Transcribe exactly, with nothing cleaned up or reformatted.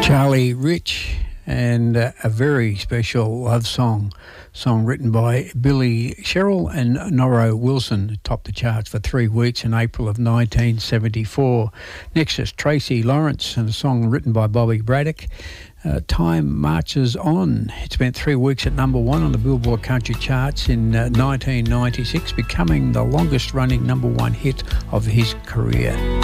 Charlie Rich, and uh, a very special love song, song written by Billy Sherrill and Norro Wilson, topped the charts for three weeks in April of nineteen seventy-four. Next is Tracy Lawrence and a song written by Bobby Braddock, uh, Time Marches On. It spent three weeks at number one on the Billboard Country charts in uh, nineteen ninety-six, becoming the longest running number one hit of his career.